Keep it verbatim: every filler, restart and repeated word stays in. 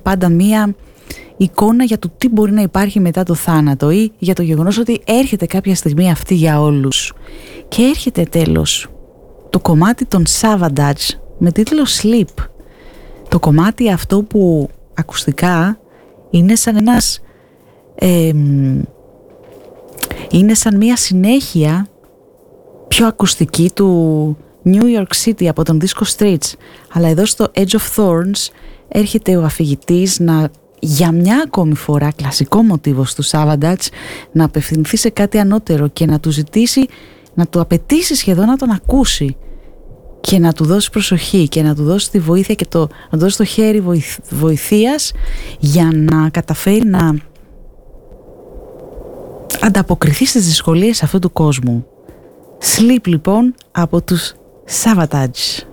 πάντα μία εικόνα για το τι μπορεί να υπάρχει μετά το θάνατο ή για το γεγονός ότι έρχεται κάποια στιγμή αυτή για όλους. Και έρχεται τέλος το κομμάτι των Savatage με τίτλο Sleep. Το κομμάτι αυτό που ακουστικά είναι σαν ένας ε, είναι σαν μια συνέχεια πιο ακουστική του New York City από τον Disco Streets, αλλά εδώ στο Edge of Thorns έρχεται ο αφηγητής να, για μια ακόμη φορά, κλασικό μοτίβο του Savatage, να απευθυνθεί σε κάτι ανώτερο και να του ζητήσει, να του απαιτήσει σχεδόν να τον ακούσει και να του δώσει προσοχή και να του δώσει τη βοήθεια και το, να του δώσει το χέρι βοηθ, βοηθείας για να καταφέρει να ανταποκριθεί στις δυσκολίες αυτού του κόσμου. Sleep λοιπόν από τους Savatage.